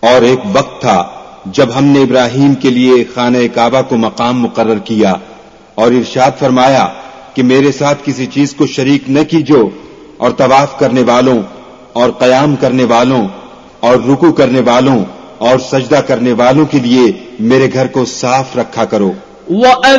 और एक वक्त था जब हमने इब्राहीम के लिए खाने काबा को मकाम मुकर्रर किया और इरशाद फरमाया कि मेरे साथ किसी चीज को शरीक न कीजो और तवाफ करने वालों और कयाम करने वालों और रुकू करने वालों और सजदा करने वालों के लिए मेरे घर को साफ रखा करो।